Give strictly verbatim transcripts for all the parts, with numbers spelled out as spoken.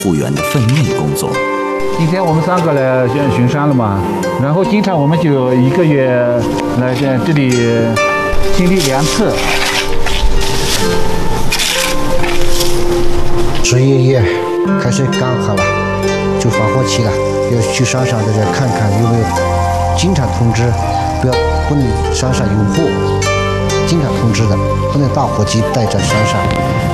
护员的分内工作。 今天我们三个来巡巡山了嘛，然后经常我们就一个月来在这里经历两次。 十一月开始干旱了，就防火期了，要去山上大家看看有没有，经常通知，不要不能山上有火，经常通知的，不能打火机带在山上。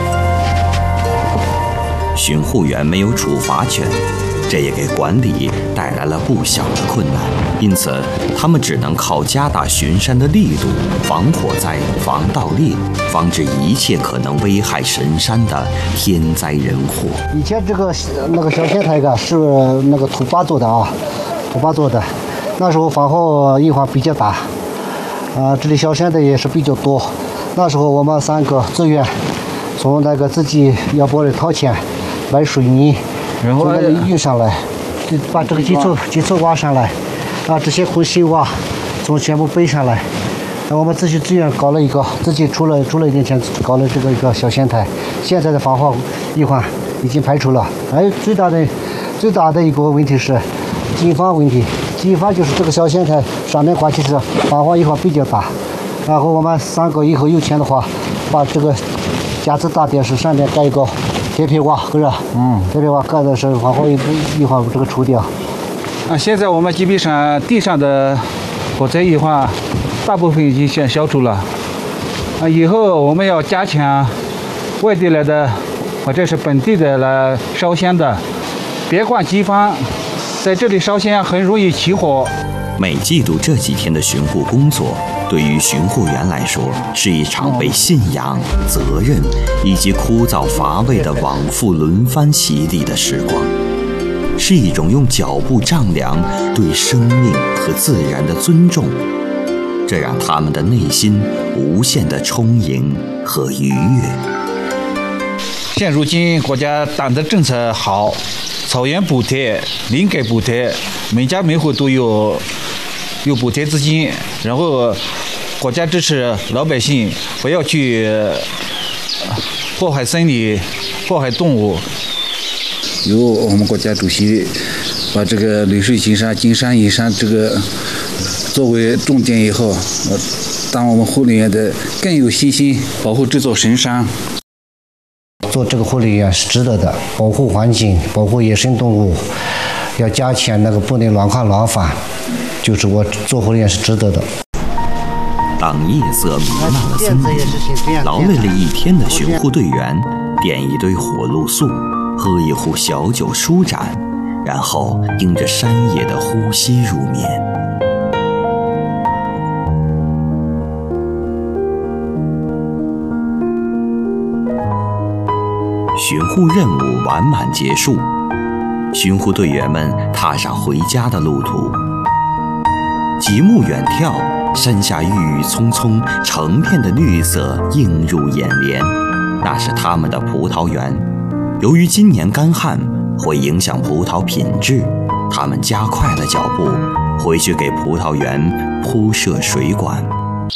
巡护员没有处罚权，这也给管理带来了不小的困难，因此他们只能靠加大巡山的力度，防火灾、防盗猎，防止一切可能危害神山的天灾人祸。 以前这个那个小仙台啊是那个土巴做的啊，土巴做的，那时候防火隐患比较大，啊，这里小仙台也是比较多。那时候我们三个自愿从那个自己要不然掏钱买水泥。然后运上来，就把这个基础基础挖上来，啊，这些混凝瓦从全部背上来。那我们自己资源搞了一个，自己出了出了一点钱，搞了这个一个小仙台。现在的防火隐患已经排除了。还有最大的最大的一个问题是经费问题，经费就是这个小仙台上面挂起是防火隐患比较大。然后我们三个以后有钱的话，把这个架子大电视上面盖一个。铁皮瓦，是吧？嗯，铁皮瓦盖的是防火隐患这个除掉。 啊，现在我们基本上地上的火灾隐患大部分已经先消除了。啊，以后我们要加强外地来的或者是本地的来烧香的，别管地方，在这里烧香很容易起火。 每季度这几天的巡护工作，对于巡护员来说，是一场被信仰、责任以及枯燥乏味的往复轮番洗礼的时光，是一种用脚步丈量对生命和自然的尊重，这让他们的内心无限的充盈和愉悦。 现如今国家党的政策好，草原补贴、林改补贴，每家每户都有有补贴资金，然后国家支持老百姓不要去祸害森林、祸害动物。 由我们国家主席把这个绿水青山、金山银山这个作为重点以后，呃，当我们护理员的更有信心保护这座神山。 做这个护理员是值得的，保护环境，保护野生动物，要加强那个不能乱砍乱伐，就是我做护理员是值得的。 当夜色弥漫了森林，劳累了一天的巡护队员点一堆火露素，喝一壶小酒舒展，然后迎着山野的呼吸入眠。巡护任务完满结束，巡护队员们踏上回家的路途。极目远眺，山下郁郁葱葱，成片的绿色映入眼帘，那是他们的葡萄园。由于今年干旱会影响葡萄品质，他们加快了脚步，回去给葡萄园铺设水管。